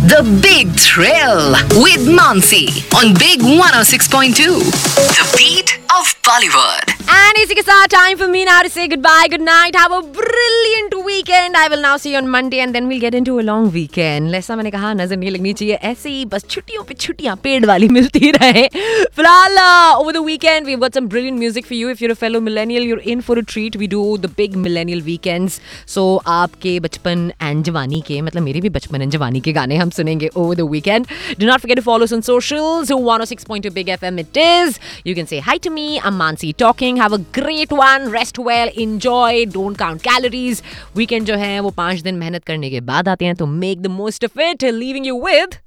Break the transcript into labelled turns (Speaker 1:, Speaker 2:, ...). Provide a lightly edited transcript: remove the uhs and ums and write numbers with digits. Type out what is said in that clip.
Speaker 1: The Big Thrill with Mansi on Big 106.2. The beat of Bollywood.
Speaker 2: And इसी के साथ time for me now to say goodbye, good night. Have a brilliant weekend. I will now see you on Monday and then we'll get into a long weekend. जैसा मैंने कहा नजर नहीं लगनी चाहिए ऐसे ही बस छुट्टियों पे छुट्टियां पेड़ वाली मिलती रहे. फिलहाल over the weekend we've got some brilliant music for you. If you're a fellow millennial, you're in for a treat. We do the big millennial weekends. So आपके बचपन एंड जवानी के मतलब मेरे भी बचपन एंड जवानी के गाने हम सुनेंगे over the weekend. Do not forget to follow us on socials. 106.2 Big FM it is. You can say hi to me. I'm Mansi talking. Have a great one. Rest well. Enjoy. Don't count calories. Weekend जो है वो 5 दिन मेहनत करने के बाद आते हैं तो make the most of it. Leaving you with